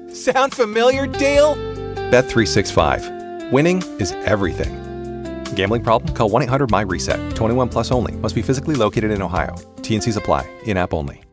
Sound familiar, Dale? Bet365. Winning is everything. Gambling problem? Call 1-800-MY-RESET. 21 plus only. Must be physically located in Ohio. T&Cs apply. In-app only.